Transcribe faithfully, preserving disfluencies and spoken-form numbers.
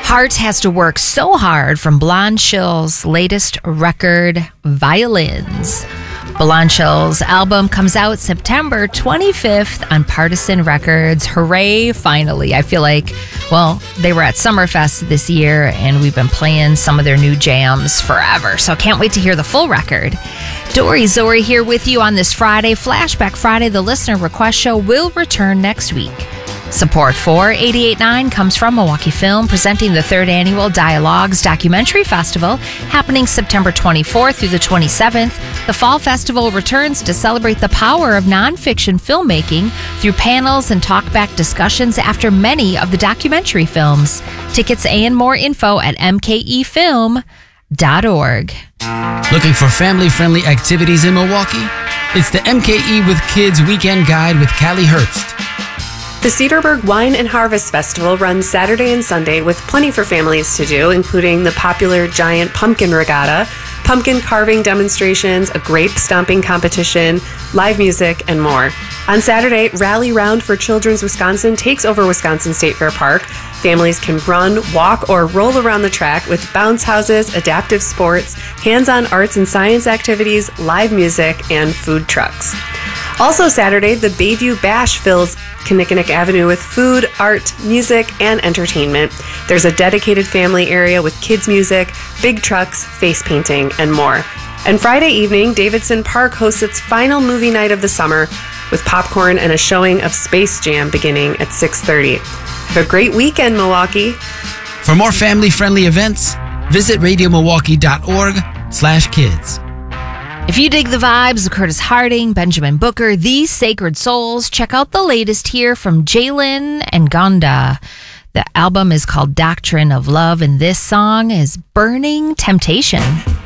Heart Has to Work So Hard from Blonde Shill's latest record, Violins. Blonde Shill's album comes out September twenty-fifth on Partisan Records. Hooray, finally. I feel like, well, they were at Summerfest this year and we've been playing some of their new jams forever. So can't wait to hear the full record. Dory Zori here with you on this Friday. Flashback Friday, the listener request show will return next week. Support for eighty-eight point nine comes from Milwaukee Film, presenting the third annual Dialogues Documentary Festival, happening September twenty-fourth through the twenty-seventh. The Fall Festival returns to celebrate the power of nonfiction filmmaking through panels and talkback discussions after many of the documentary films. Tickets and more info at m k e film dot org. Looking for family-friendly activities in Milwaukee? It's the M K E with Kids Weekend Guide with Callie Herbst. The Cedarburg Wine and Harvest Festival runs Saturday and Sunday with plenty for families to do, including the popular giant pumpkin regatta, pumpkin carving demonstrations, a grape stomping competition, live music, and more. On Saturday, Rally Round for Children's Wisconsin takes over Wisconsin State Fair Park. Families can run, walk, or roll around the track with bounce houses, adaptive sports, hands-on arts and science activities, live music, and food trucks. Also Saturday, the Bayview Bash fills Kinnickinnick Avenue with food, art, music, and entertainment. There's a dedicated family area with kids' music, big trucks, face painting, and more. And Friday evening, Davidson Park hosts its final movie night of the summer with popcorn and a showing of Space Jam beginning at six thirty. Have a great weekend, Milwaukee. For more family-friendly events, visit radio milwaukee dot org slash kids. If you dig the vibes of Curtis Harding, Benjamin Booker, These Sacred Souls, check out the latest here from Jalen and Gonda. The album is called Doctrine of Love, and this song is Burning Temptation.